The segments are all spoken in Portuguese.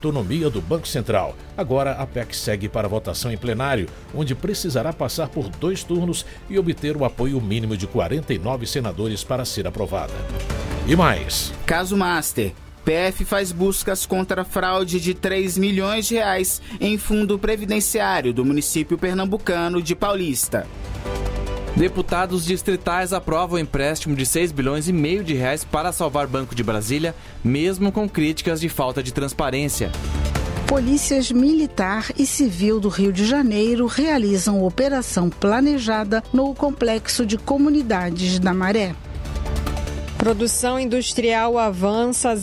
Autonomia do Banco Central. Agora a PEC segue para votação em plenário, onde precisará passar por 2 turnos e obter o apoio mínimo de 49 senadores para ser aprovada. E mais. Caso Master. PF faz buscas contra a fraude de R$3 milhões em fundo previdenciário do município pernambucano de Paulista. Deputados distritais aprovam empréstimo de R$6,5 bilhões para salvar Banco de Brasília, mesmo com críticas de falta de transparência. Polícias Militar e Civil do Rio de Janeiro realizam operação planejada no Complexo de Comunidades da Maré. Produção industrial avança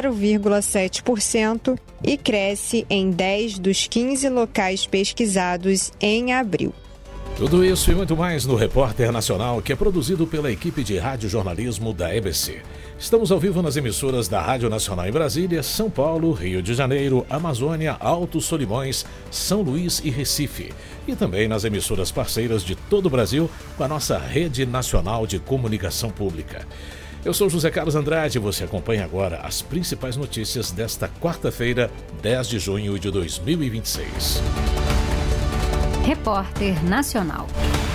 0,7% e cresce em 10 dos 15 locais pesquisados em abril. Tudo isso e muito mais no Repórter Nacional, que é produzido pela equipe de radiojornalismo da EBC. Estamos ao vivo nas emissoras da Rádio Nacional em Brasília, São Paulo, Rio de Janeiro, Amazônia, Altos Solimões, São Luís e Recife. E também nas emissoras parceiras de todo o Brasil, com a nossa Rede Nacional de Comunicação Pública. Eu sou José Carlos Andrade e você acompanha agora as principais notícias desta quarta-feira, 10 de junho de 2026. Repórter Nacional.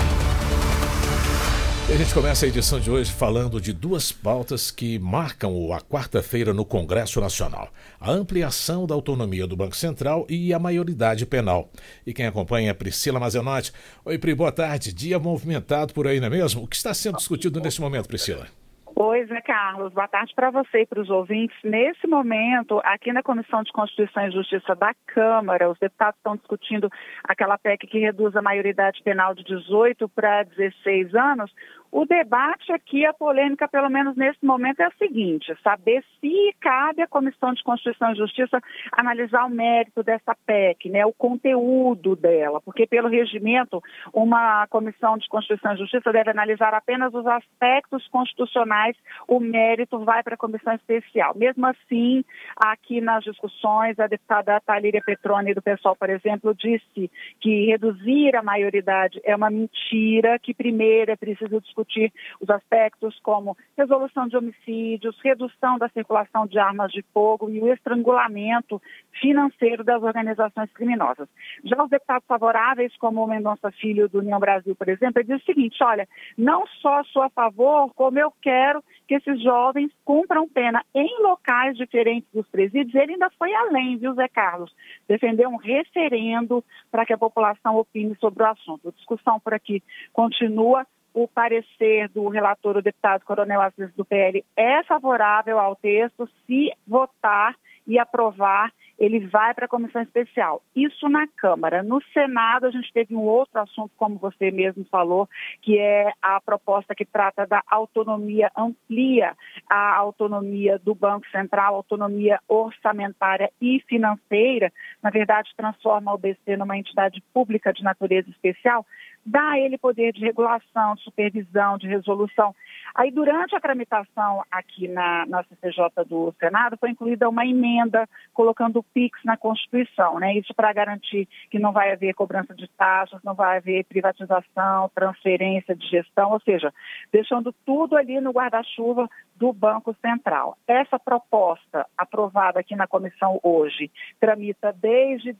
E a gente começa a edição de hoje falando de 2 pautas que marcam a quarta-feira no Congresso Nacional. A ampliação da autonomia do Banco Central e a maioridade penal. E quem acompanha é Priscila Mazenotti. Oi, Pri, boa tarde. Dia movimentado por aí, não é mesmo? O que está sendo discutido nesse momento, Priscila? Oi, Zé Carlos. Boa tarde para você e para os ouvintes. Nesse momento, aqui na Comissão de Constituição e Justiça da Câmara, os deputados estão discutindo aquela PEC que reduz a maioridade penal de 18 para 16 anos. O debate aqui, a polêmica, pelo menos nesse momento, é a seguinte: saber se cabe à Comissão de Constituição e Justiça analisar o mérito dessa PEC, né, o conteúdo dela, porque pelo regimento, uma Comissão de Constituição e Justiça deve analisar apenas os aspectos constitucionais, o mérito vai para a Comissão Especial. Mesmo assim, aqui nas discussões, a deputada Thalíria Petroni do PSOL, por exemplo, disse que reduzir a maioridade é uma mentira, que primeiro é preciso discutir os aspectos como resolução de homicídios, redução da circulação de armas de fogo e o estrangulamento financeiro das organizações criminosas. Já os deputados favoráveis, como o Mendonça Filho do União Brasil, por exemplo, ele diz o seguinte: olha, não só sou a favor, como eu quero que esses jovens cumpram pena em locais diferentes dos presídios. Ele ainda foi além, viu, Zé Carlos? Defendeu um referendo para que a população opine sobre o assunto. A discussão por aqui continua. O parecer do relator, o deputado Coronel Assis do PL, é favorável ao texto. Se votar e aprovar, ele vai para a comissão especial. Isso na Câmara. No Senado, a gente teve um outro assunto, como você mesmo falou, que é a proposta que trata da autonomia, amplia a autonomia do Banco Central, autonomia orçamentária e financeira. Na verdade, transforma o BC numa entidade pública de natureza especial, dá a ele poder de regulação, de supervisão, de resolução. Aí, durante a tramitação aqui na CCJ do Senado, foi incluída uma emenda colocando o PIX na Constituição, né? Isso para garantir que não vai haver cobrança de taxas, não vai haver privatização, transferência de gestão, ou seja, deixando tudo ali no guarda-chuva do Banco Central. Essa proposta, aprovada aqui na comissão hoje, tramita desde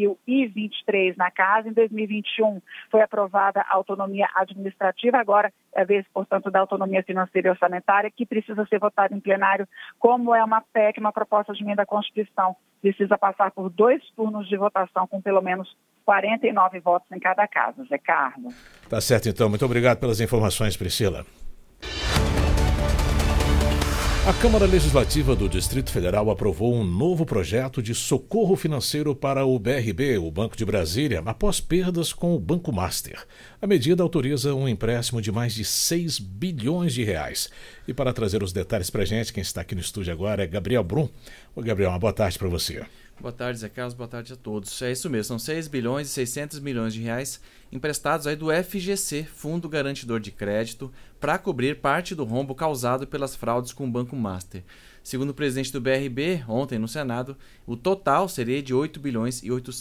2023 na casa. Em 2021 foi aprovada a autonomia administrativa, agora é a vez, portanto, da autonomia financeira e orçamentária, que precisa ser votada em plenário, como é uma PEC, uma proposta de emenda à Constituição. Precisa passar por 2 turnos de votação com pelo menos 49 votos em cada casa. Zé Carlos. Tá certo, então. Muito obrigado pelas informações, Priscila. A Câmara Legislativa do Distrito Federal aprovou um novo projeto de socorro financeiro para o BRB, o Banco de Brasília, após perdas com o Banco Master. A medida autoriza um empréstimo de mais de R$6 bilhões. E para trazer os detalhes para a gente, quem está aqui no estúdio agora é Gabriel Brum. Ô Gabriel, uma boa tarde para você. Boa tarde, Zé Carlos, boa tarde a todos. É isso mesmo, são R$6 bilhões e 600 milhões emprestados aí do FGC, Fundo Garantidor de Crédito, para cobrir parte do rombo causado pelas fraudes com o Banco Master. Segundo o presidente do BRB, ontem no Senado, o total seria de R$8 bilhões e